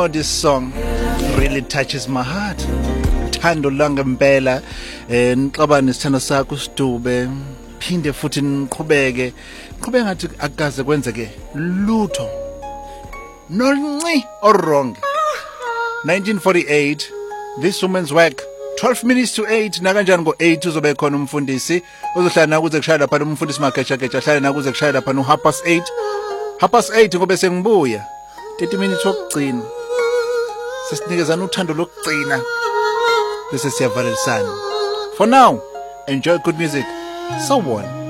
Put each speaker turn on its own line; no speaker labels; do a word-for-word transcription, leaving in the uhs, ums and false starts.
Oh, this song really touches my heart. Thando langa mpela eh nixabana nesithando sakho Sidube phinde futhi niqhubeke qhubeka ngathi akaze kwenzeke lutho nonci or wrong. nineteen forty-eight, this woman's work, twelve minutes to eight, nakanjani ngo eight uzobe khona umfundisi uzohlala nakuze kushaya lapha umfundisi magecha gecha hlala nakuze kushaya lapha no half past eight half past eight ngobe sengibuya thirty minutes wokugcina sesinikezana uthando lokugcina bese siyavalelisana. For now, enjoy good music. So one